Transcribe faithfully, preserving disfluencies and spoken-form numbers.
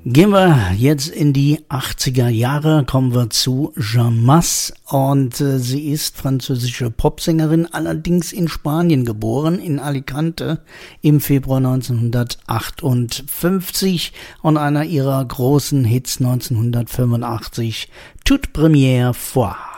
Gehen wir jetzt in die achtziger Jahre, kommen wir zu Jeanne Mas und äh, sie ist französische Popsängerin, allerdings in Spanien geboren, in Alicante im Februar neunzehnhundertachtundfünfzig und einer ihrer großen Hits neunzehnhundertfünfundachtzig, Toute première fois.